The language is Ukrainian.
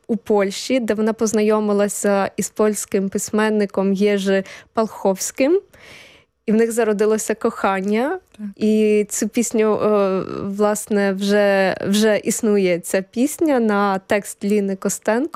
у Польщі, де вона познайомилася із польським письменником Єжи Палховським. І в них зародилося кохання. Так. І цю пісню, власне, вже існує ця пісня на текст Ліни Костенко.